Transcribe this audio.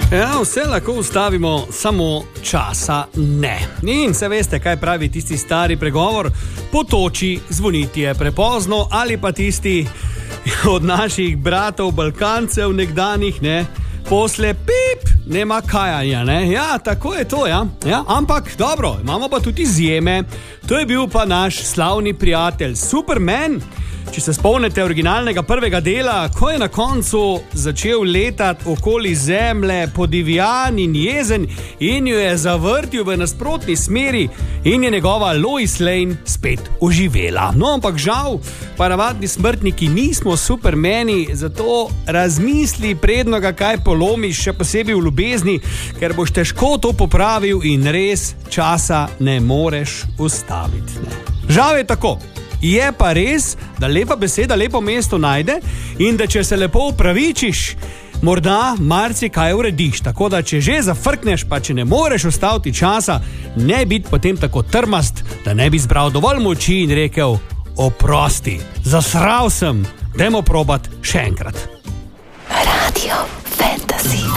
Ja, vse lahko ustavimo, samo časa ne. In se veste, kaj pravi tisti stari pregovor, potoči zvoniti je prepozno, ali pa tisti od naših bratov Balkancev nekdanjih, ne, posle pip, nema kajanja, ne. Ja, tako je to, ja. Ampak dobro, imamo pa tudi izjeme. To je bil pa naš slavni prijatelj Superman. Če se spomnite originalnega prvega dela, ko je na koncu začel letati okoli zemlje podivjan in jezen in jo je zavrtil v nasprotni smeri in je njegova Lois Lane spet oživela. No, ampak žal, pa navadni smrtniki nismo Supermani, zato razmisli, predno ga kaj polomiš, še posebej v ljubezni, ker boš težko to popravil in res časa ne moreš ustaviti. Ne. Žal je tako. Je pa res, da lepa beseda lepo mesto najde in da če se lepo upravičiš, morda marsikaj urediš. Tako da če že zafrkneš, pa če ne moreš ustaviti časa, ne biti potem tako trmast, da ne bi zbral dovolj moči in rekel: oprosti, zasral sem, dajmo probat še enkrat. Radio Fantasy.